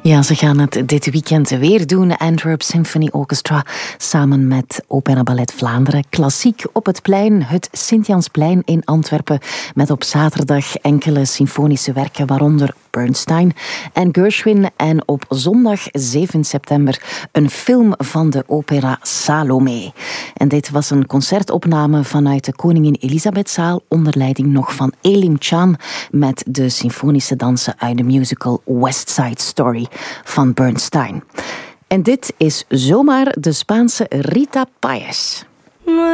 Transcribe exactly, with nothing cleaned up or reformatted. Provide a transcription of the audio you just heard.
Ja, ze gaan het dit weekend weer doen. De Antwerp Symphony Orchestra samen met Opera Ballet Vlaanderen. Klassiek op het plein, het Sint-Jansplein in Antwerpen. Met op zaterdag enkele symfonische werken, waaronder Bernstein en Gershwin. En op zondag zeven september een film van de opera Salome. En dit was een concertopname vanuit de Koningin Elisabethzaal onder leiding nog van Elim Chan met de symfonische dansen uit de musical West Side Story van Bernstein. En dit is zomaar de Spaanse Rita Payés.